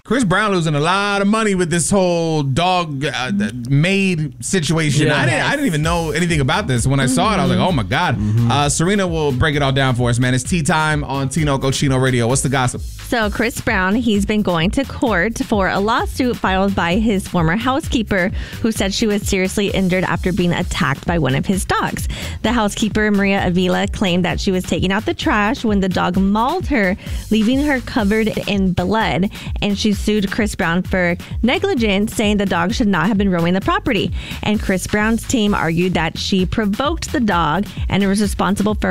Chris Brown losing a lot of money with this whole dog maid situation. Yeah. I didn't even know anything about this. When I saw it, I was like, oh my God. Serena will break it all down for us, man. It's tea time on Tino Cochino Radio. What's the gossip? So Chris Brown, he's been going to court for a lawsuit filed by his former housekeeper who said she was seriously injured after being attacked by one of his dogs. The housekeeper, Maria Avila, claimed that she was taking out the trash when the dog mauled her, leaving her covered in blood. And she sued Chris Brown for negligence, saying the dog should not have been roaming the property. And Chris Brown's team argued that she provoked the dog and was responsible for